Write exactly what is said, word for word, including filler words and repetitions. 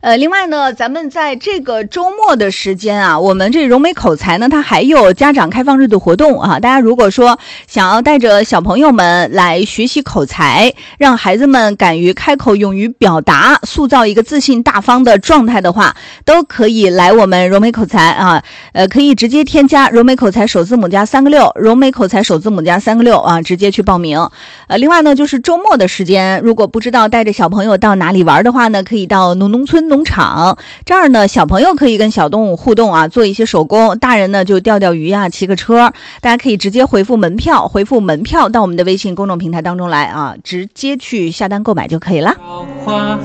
呃，另外呢，咱们在这个周末的时间啊，我们这融美口才呢，它还有家长开放日的活动啊。大家如果说想要带着小朋友们来学习口才，让孩子们敢于开口、勇于表达，塑造一个自信大方的状态的话，都可以来我们融美口才啊。呃，可以直接添加融美口才首字母加三个六，融美口才首字母加三个六啊，直接去报名。呃，另外呢，就是周末的时间，如果不知道带着小朋友到哪里玩的话呢，可以到农农村农场，这儿呢小朋友可以跟小动物互动啊，做一些手工，大人呢就钓钓鱼啊，骑个车。大家可以直接回复门票，回复门票到我们的微信公众平台当中来啊，直接去下单购买就可以了。